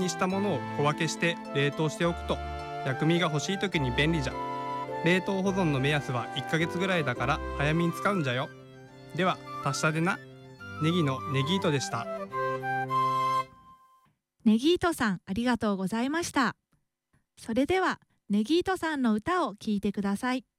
にしたものを小分けして冷凍しておくと薬味が欲しい時に便利じゃ。冷凍保存の目安は1ヶ月ぐらいだから早めに使うんじゃよ。では達者でな。ネギのネギートでした。 ネギートさん、ありがとうございました。それではネギートさんの歌を聴いてください。